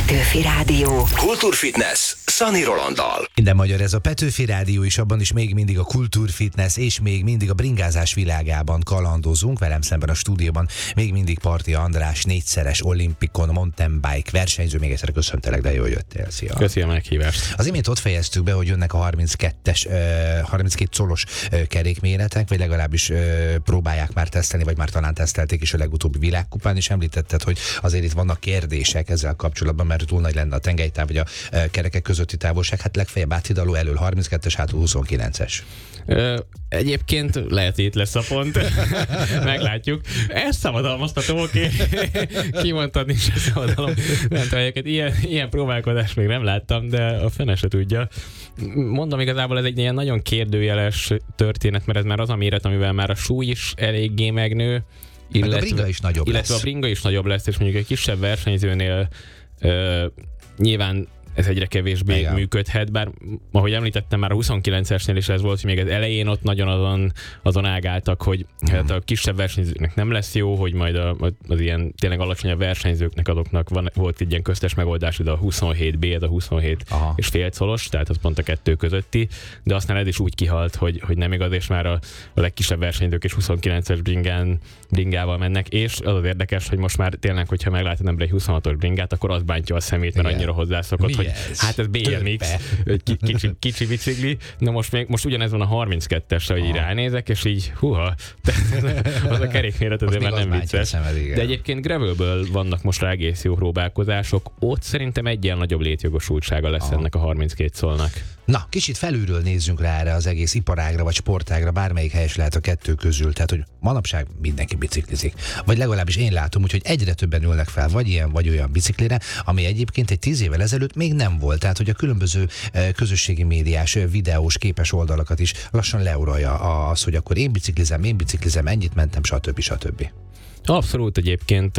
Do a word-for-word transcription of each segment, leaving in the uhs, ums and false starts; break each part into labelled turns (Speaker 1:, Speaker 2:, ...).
Speaker 1: Petőfi Rádió.
Speaker 2: Kultúrfitness Szani Rolanddal.
Speaker 3: Minden magyar, ez a Petőfi Rádió is, abban is még mindig a kultúrfitness és még mindig a bringázás világában kalandozunk. Velem szemben a stúdióban még mindig Parti András, négyszeres olimpikon, mountain bike versenyző. Még egyszer köszöntelek, de jól jöttél. Szia!
Speaker 4: Köszönöm a meghívást.
Speaker 3: Az imént ott fejeztük be, hogy jönnek a harminckettes, harminckét colos kerékméretek, vagy legalábbis próbálják már tesztelni, vagy már talán tesztelték is a legutóbbi világkupán, és említetted, hogy azért itt vannak kérdések ezzel kapcsolatban, mert túl nagy lenne a tengelytáv, vagy a kerekek közötti távolság. Hát legfeljebb áthidaló elől harminckettes, hátul huszonkilences.
Speaker 4: Ö, egyébként lehet, itt lesz a pont. Meglátjuk. Ez szabadalmaztató, oké. Kimondtad, nincs ez szabadalom. Nem tudom, ilyen, ilyen próbálkozást még nem láttam, de a fene se tudja. Mondom, igazából ez egy ilyen nagyon kérdőjeles történet, mert ez már az a méret, amivel már a súly is eléggé megnő.
Speaker 3: Illetve, a bringa is nagyobb
Speaker 4: illetve
Speaker 3: lesz.
Speaker 4: a bringa is nagyobb lesz, és mondjuk egy kisebb versenyzőnél ö, nyilván ez egyre kevésbé igen. működhet, bár ahogy említettem, már a huszonkilencesnél is ez volt, hogy még az elején ott nagyon azon, azon ágáltak, hogy mm. hát a kisebb versenyzőknek nem lesz jó, hogy majd a, az ilyen tényleg alacsonyabb versenyzőknek azoknak van, volt egy ilyen köztes megoldás, de a huszonhét bé, ez a huszonhét Aha. és fél colos, tehát az pont a kettő közötti, de aztán ez is úgy kihalt, hogy, hogy nem igaz, és már a, a legkisebb versenyzők is huszonkilences bringán, bringával mennek, és az az érdekes, hogy most már tényleg, hogyha meglát az ember egy huszonhatos bringát, akkor az bántja a szemét, mert igen. annyira hozzászokott, hogy
Speaker 3: ez?
Speaker 4: hát ez bé em iksz, egy kicsi, kicsi bicikli, na most még most ugyanez van a harminckettes, hogy így ránézek, és így huha, az a kerékméret azért már nem vicces. Szemed, de egyébként gravelből vannak most rá egész jó próbálkozások, ott szerintem egy ilyen nagyobb létjogosultsága lesz Aha. ennek a harminckét szolnak.
Speaker 3: Na, kicsit felülről nézzünk rá erre az egész iparágra, vagy sportágra, bármelyik helyes lehet a kettő közül. Tehát, hogy manapság mindenki biciklizik. Vagy legalábbis én látom, úgyhogy egyre többen ülnek fel, vagy ilyen, vagy olyan biciklire, ami egyébként egy tíz évvel ezelőtt még nem volt. Tehát, hogy a különböző közösségi médiás, videós, képes oldalakat is lassan leuralja az, hogy akkor én biciklizem, én biciklizem, ennyit mentem, stb. stb.
Speaker 4: Abszolút egyébként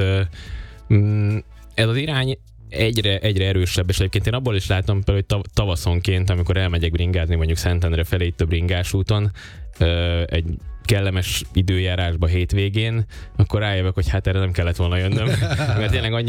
Speaker 4: ez az irány egyre, egyre erősebb, és egyébként én abból is látom például, hogy tavaszonként, amikor elmegyek bringázni mondjuk Szentendre felé itt a bringás úton, egy kellemes időjárásba hétvégén, akkor rájövök, hogy hát erre nem kellett volna jönnöm, mert tényleg annyi